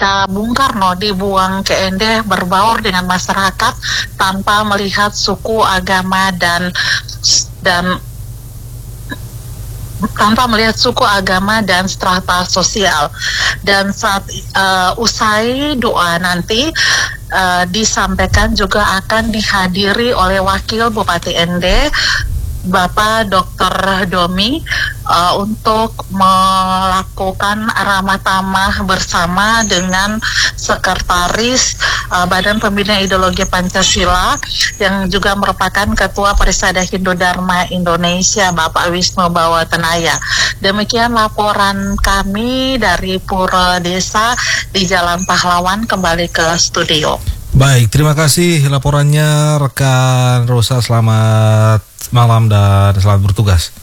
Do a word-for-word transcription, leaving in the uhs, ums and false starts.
ketika Bung Karno dibuang ke N D berbaur dengan masyarakat tanpa melihat suku, agama dan dan tanpa melihat suku, agama, dan strata sosial. Dan saat uh, usai doa nanti uh, disampaikan juga akan dihadiri oleh Wakil Bupati N D, Bapak Doktor Domi, uh, untuk melakukan ramah tamah bersama dengan Sekretaris uh, Badan Pembina Ideologi Pancasila yang juga merupakan Ketua Perisada Hindu Dharma Indonesia, Bapak Wisnu Bawatenaya. Demikian laporan kami dari Pura Desa di Jalan Pahlawan. Kembali ke studio. Baik, terima kasih laporannya rekan Rosa. Selamat malam dan selamat bertugas.